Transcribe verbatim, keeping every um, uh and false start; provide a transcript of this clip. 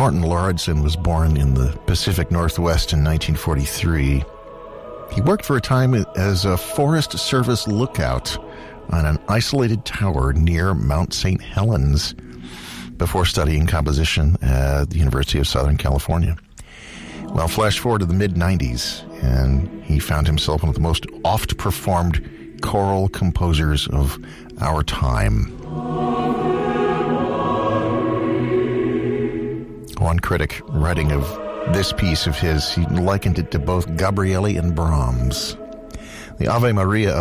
Martin Lauridsen was born in the Pacific Northwest in nineteen forty-three. He worked for a time as a Forest Service lookout on an isolated tower near Mount Saint Helens before studying composition at the University of Southern California. Well, flash forward to the mid-nineties, and he found himself one of the most oft-performed choral composers of our time. One critic, writing of this piece of his, he likened it to both Gabrieli and Brahms. The Ave Maria